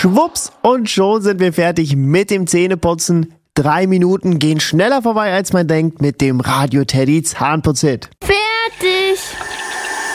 Schwupps und schon sind wir fertig mit dem Zähneputzen. 3 Minuten gehen schneller vorbei, als man denkt mit dem Radio Teddy Zahnputzhit. Fertig!